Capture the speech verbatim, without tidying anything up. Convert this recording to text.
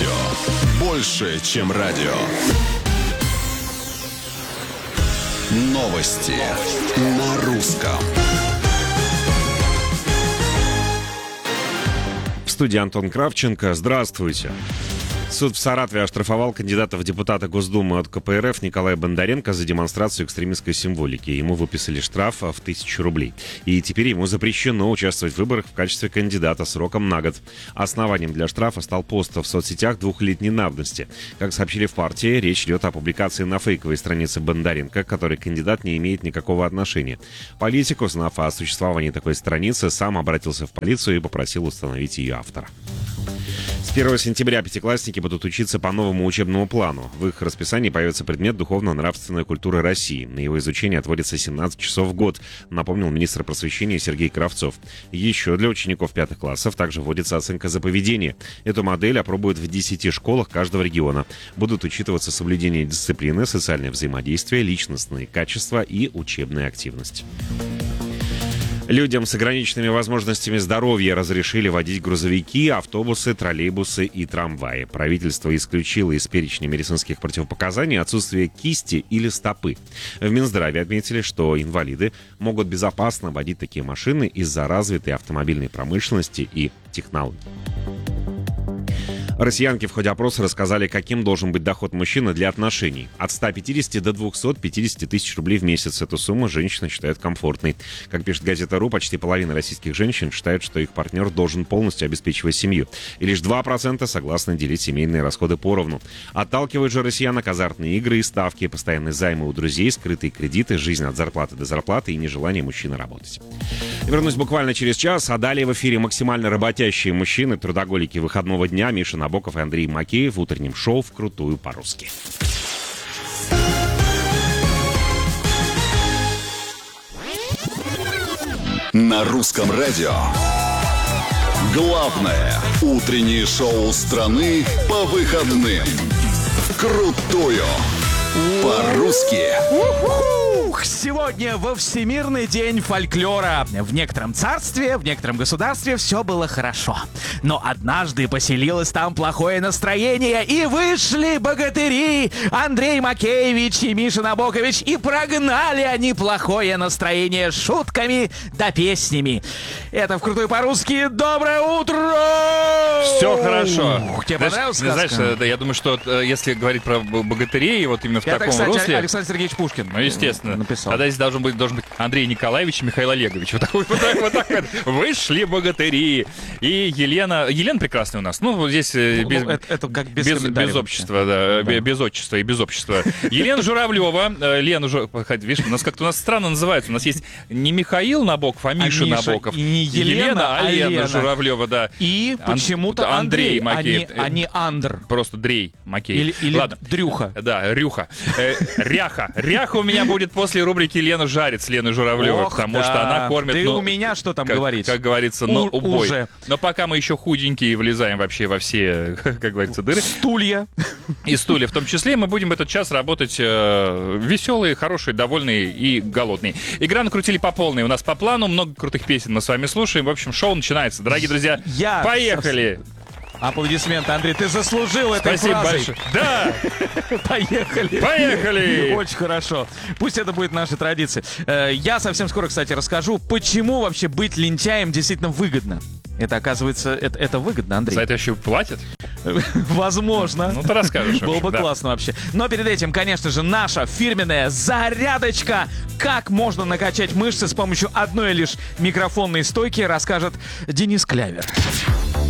радио. Больше, чем радио. Новости на русском. В студии Антон Кравченко. Здравствуйте. Суд в Саратове оштрафовал кандидата в депутаты Госдумы от ка пэ эр эф Николая Бондаренко за демонстрацию экстремистской символики. Ему выписали штраф в тысячу рублей. И теперь ему запрещено участвовать в выборах в качестве кандидата сроком на год. Основанием для штрафа стал пост в соцсетях двухлетней давности. Как сообщили в партии, речь идет о публикации на фейковой странице Бондаренко, к которой кандидат не имеет никакого отношения. Политик, узнав о существовании такой страницы, сам обратился в полицию и попросил установить ее автора. С первого сентября пятиклассники будут учиться по новому учебному плану. В их расписании появится предмет духовно-нравственная культура России. На его изучение отводится семнадцать часов в год, напомнил министр просвещения Сергей Кравцов. Еще для учеников пятых классов также вводится оценка за поведение. Эту модель опробуют в десяти школах каждого региона. Будут учитываться соблюдение дисциплины, социальное взаимодействие, личностные качества и учебная активность. Людям с ограниченными возможностями здоровья разрешили водить грузовики, автобусы, троллейбусы и трамваи. Правительство исключило из перечня медицинских противопоказаний отсутствие кисти или стопы. В Минздраве отметили, что инвалиды могут безопасно водить такие машины из-за развитой автомобильной промышленности и технологий. Россиянки в ходе опроса рассказали, каким должен быть доход мужчины для отношений. От ста пятидесяти до двухсот пятидесяти тысяч рублей в месяц. Эту сумму женщина считает комфортной. Как пишет газета «Ру», почти половина российских женщин считают, что их партнер должен полностью обеспечивать семью. И лишь два процента согласны делить семейные расходы поровну. Отталкивают же россиянок азартные игры и ставки, постоянные займы у друзей, скрытые кредиты, жизнь от зарплаты до зарплаты и нежелание мужчины работать. Вернусь буквально через час, а далее в эфире максимально работящие мужчины, трудоголики выходного дня, Миша Набоков и Андрей Макеев в утреннем шоу «Вкрутую по-русски». На русском радио. Главное утреннее шоу страны по выходным. «Вкрутую по-русски». Сегодня во Всемирный день фольклора. В некотором царстве, в некотором государстве все было хорошо. Но однажды поселилось там плохое настроение, и вышли богатыри Андрей Макеевич и Миша Набокович, и прогнали они плохое настроение шутками да песнями. Это «Вкрутую по-русски». Доброе утро! Все хорошо. Ух, тебе Знаешь, понравилась сказка? Знаешь, да, я думаю, что э, если говорить про богатырей, вот именно в Это, таком кстати, русле... Александр Сергеевич Пушкин. Ну, естественно. Написал. Тогда здесь должен быть, должен быть Андрей Николаевич и Михаил Олегович. Вот так вот, вот так вот. Так вот. Вышли богатыри. И Елена... Елена прекрасная у нас. Ну, вот здесь э, без, ну, это, это как без, без, без общества, да, да. Без отчества и без общества. Елена Журавлева. Э, Лена Журавлева. Видишь, у нас как-то у нас странно называется. У нас есть не Михаил Набоков, а Миша, а Миша Набоков. И не Елена, Елена, а Лена, Лена Журавлева, да. И Ан... почему-то Андрей, Андрей, Макеев. а не, а не Андр. Просто Дрей Макеев. Или, или Ладно. Дрюха. Да, Рюха. Э, ряха. Ряха у меня будет после рубрики «Лена жарит» с Леной Журавлевой, Ох, потому да. что она кормит... Да ну, и у меня что там как, говорить? Как говорится, но У- убой. уже. Но пока мы еще худенькие и влезаем вообще во все, как говорится, дыры. Стулья. И стулья в том числе, мы будем этот час работать э, веселые, хорошие, довольные и голодные. Игра накрутили по полной. У нас по плану много крутых песен мы с вами слушаем. В общем, шоу начинается. Дорогие друзья, Я поехали! Аплодисменты, Андрей, ты заслужил этой Спасибо фразой. большое. Да! Поехали. Поехали! Очень хорошо. Пусть это будет нашей традицией. Э, Я совсем скоро, кстати, расскажу, почему вообще быть лентяем действительно выгодно. Это, оказывается, это, это выгодно, Андрей. За это еще платят? Возможно. Ну, ты расскажешь. Было бы да. классно вообще. Но перед этим, конечно же, наша фирменная зарядочка. Как можно накачать мышцы с помощью одной лишь микрофонной стойки, расскажет Денис Клявер.